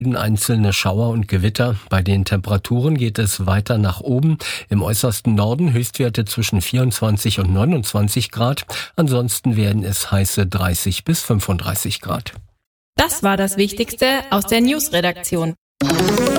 Einzelne Schauer und Gewitter. Bei den Temperaturen geht es weiter nach oben. Im äußersten Norden Höchstwerte zwischen 24 und 29 Grad. Ansonsten werden es heiße 30 bis 35 Grad. Das war das Wichtigste aus der News-Redaktion.